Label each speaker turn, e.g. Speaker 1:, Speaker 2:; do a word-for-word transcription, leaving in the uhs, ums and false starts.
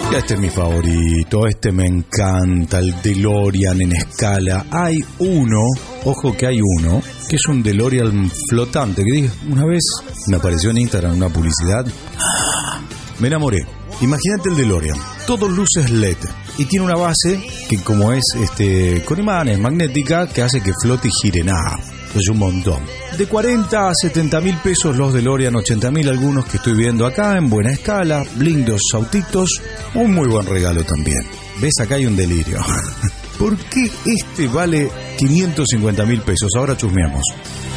Speaker 1: Este es mi favorito, este me encanta, el DeLorean en escala. Hay uno, ojo que hay uno, que es un DeLorean flotante, que dije, una vez me apareció en Instagram una publicidad, me enamoré. Imagínate el DeLorean, todos luces L E D, y tiene una base que como es este con imanes, magnética, que hace que flote y gire. Nada, es un montón. De cuarenta a setenta mil pesos los DeLorean, ochenta mil algunos que estoy viendo acá, en buena escala, lindos autitos, un muy buen regalo también. ¿Ves? Acá hay un delirio. ¿Por qué este vale quinientos cincuenta mil pesos? Ahora chusmeamos.